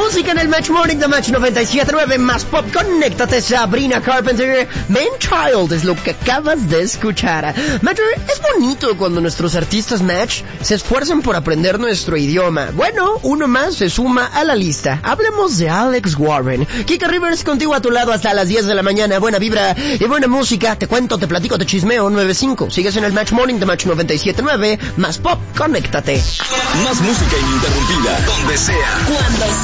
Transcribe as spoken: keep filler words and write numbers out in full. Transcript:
música en el Match Morning de Match noventa y siete punto nueve. Más pop, conéctate. Sabrina Carpenter, Man Child es lo que acabas de escuchar. Match, es bonito cuando nuestros artistas Match se esfuerzan por aprender nuestro idioma. Bueno, uno más se suma a la lista. Hablemos de Alex Warren. Kika Rivers contigo a tu lado hasta las diez de la mañana. Buena vibra y buena música. Te cuento, te platico, te chismeo. nueve cinco. Sigues en el Match Morning de Match noventa y siete punto nueve. Más pop, conéctate. Más música ininterrumpida, donde sea, cuando